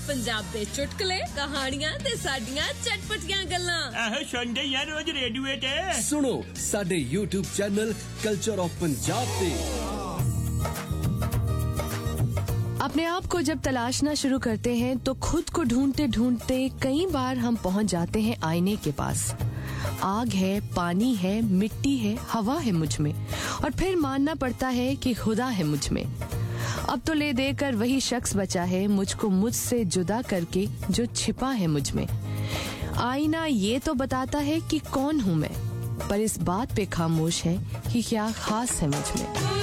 पंजाब दे चुटकुले कहानियां ते साडियां चटपटियां गल्लां आहो सुनदे यार रोज रेडियो ते सुनो साडे YouTube channel culture of Punjab पे। अपने आप को जब तलाशना शुरू करते हैं तो खुद को ढूंढते ढूंढते कई बार हम पहुंच जाते हैं आईने के पास। आग है, पानी है, मिट्टी है, हवा है मुझ में, और फिर मानना पड़ता है कि खुदा है मुझ में। अब तो ले देकर वही शख्स बचा है मुझको मुझसे जुदा करके, जो छिपा है मुझ में। आईना ये तो बताता है कि कौन हूँ मैं, पर इस बात पे खामोश है कि क्या खास है मुझ में।